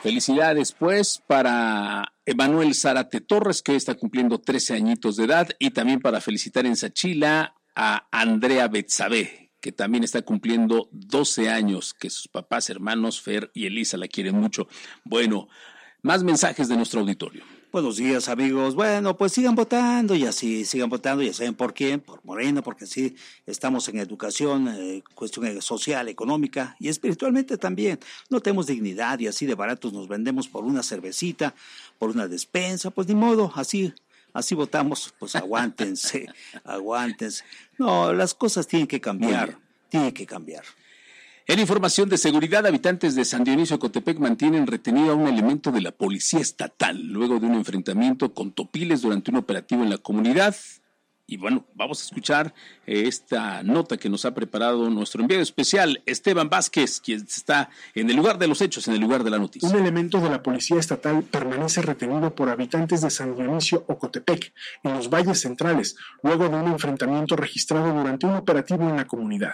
Felicidades, pues, para Emanuel Zárate Torres, que hoy está cumpliendo 13 añitos de edad, y también para felicitar en Sachila a Andrea Betsabe, que también está cumpliendo 12 años, que sus papás, hermanos, Fer y Elisa la quieren mucho. Bueno, más mensajes de nuestro auditorio. Buenos días, amigos. Bueno, pues sigan votando y así, sigan votando, ya saben por quién, por Morena, porque sí, estamos en educación, cuestión social, económica y espiritualmente también. No tenemos dignidad y así de baratos nos vendemos por una cervecita, por una despensa, pues ni modo, así votamos, pues aguántense, aguántense. No, las cosas tienen que cambiar, tienen que cambiar. En información de seguridad, habitantes de San Dionisio Ecotepec mantienen retenido a un elemento de la Policía Estatal luego de un enfrentamiento con topiles durante un operativo en la comunidad. Y bueno, vamos a escuchar esta nota que nos ha preparado nuestro enviado especial, Esteban Vázquez, quien está en el lugar de los hechos, en el lugar de la noticia. Un elemento de la Policía Estatal permanece retenido por habitantes de San Dionisio Ocotepec, en los valles centrales, luego de un enfrentamiento registrado durante un operativo en la comunidad.